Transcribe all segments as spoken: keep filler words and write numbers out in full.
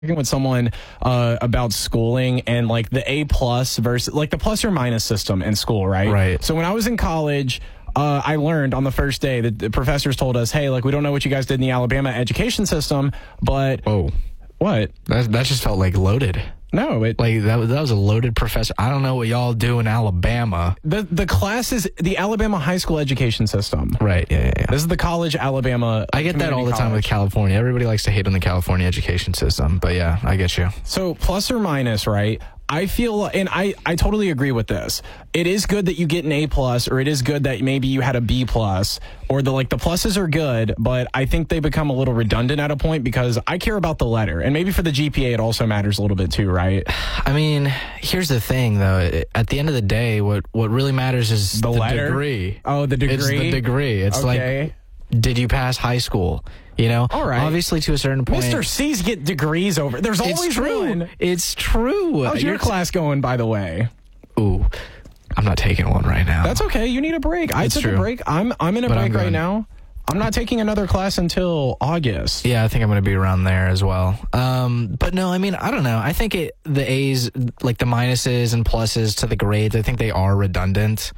with someone uh, about schooling and like the A plus versus like the plus or minus system in school, right? Right. So when I was in college, uh, I learned on the first day that the professors told us, hey, like we don't know what you guys did in the Alabama education system, but Oh, what? that that just felt like loaded. No, it Like that was that was a loaded professor. I don't know what y'all do in Alabama. the the class is the Alabama high school education system. Right. Yeah. Yeah. yeah. This is the college Alabama. I get that all the time with California. Everybody likes to hate on the California education system, but yeah, I get you. So plus or minus, right? I feel, and I, I totally agree with this. It is good that you get an A plus, or it is good that maybe you had a B plus, or the like the pluses are good, but I think they become a little redundant at a point because I care about the letter, and maybe for the G P A it also matters a little bit too, right? I mean, here's the thing though. At the end of the day, what what really matters is The the, letter? degree. Oh, the degree. It's the degree. It's Okay. like, did you pass high school? You know, All right. Obviously, to a certain point, Mister C's get degrees over. There's it's always true. one. It's true. How's your You're- class going, by the way? Ooh, I'm not taking one right now. That's okay. You need a break. I It's took a true. break. I'm I'm in a But I'm break right going- now. I'm not taking another class until August. Yeah, I think I'm going to be around there as well. Um, but no, I mean, I don't know. I think it, the A's, like the minuses and pluses to the grades, I think they are redundant.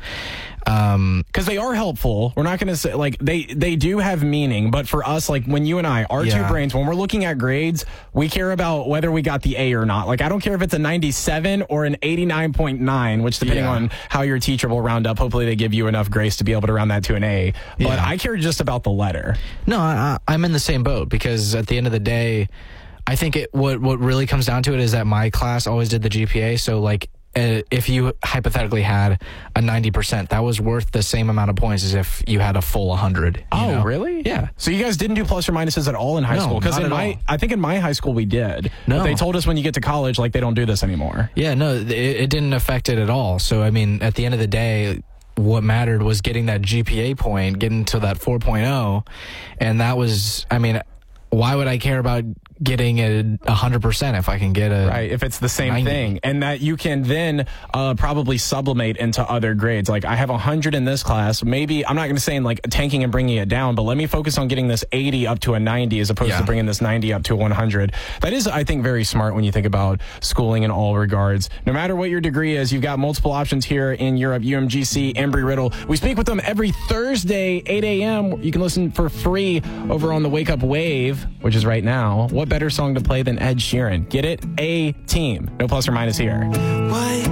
Um, Because they are helpful. We're not going to say, like, they, they do have meaning, but for us, like, when you and I, our Yeah. two brains, when we're looking at grades, we care about whether we got the A or not. Like, I don't care if it's a ninety-seven or an eighty-nine point nine, which depending Yeah. on how your teacher will round up, hopefully they give you enough grace to be able to round that to an A. But Yeah. I care just about the letter. no, I, I'm in the same boat because at the end of the day, I think it, what, what really comes down to it is that my class always did the G P A. So like, uh, if you hypothetically had a ninety percent, that was worth the same amount of points as if you had a full one hundred. you Oh, know? really? Yeah. So you guys didn't do plus or minuses at all in high No, school? Because not in at my, all. I think in my high school we did. No. But they told us when you get to college, like, they don't do this anymore. Yeah, no, it, it didn't affect it at all. So, I mean, at the end of the day, what mattered was getting that G P A point, getting to that four point oh. And that was, I mean, why would I care about getting a one hundred percent if I can get a... Right, if it's the same ninety. thing. And that you can then uh, probably sublimate into other grades. Like, I have one hundred in this class. Maybe, I'm not going to say in like tanking and bringing it down, but let me focus on getting this eighty up to a ninety as opposed Yeah. to bringing this ninety up to a one hundred. That is, I think, very smart when you think about schooling in all regards. No matter what your degree is, you've got multiple options here in Europe. U M G C, Embry-Riddle. We speak with them every Thursday, eight a.m. You can listen for free over on the Wake Up Wave, which is right now. What better song to play than Ed Sheeran? Get it? A Team. No plus or minus here. Why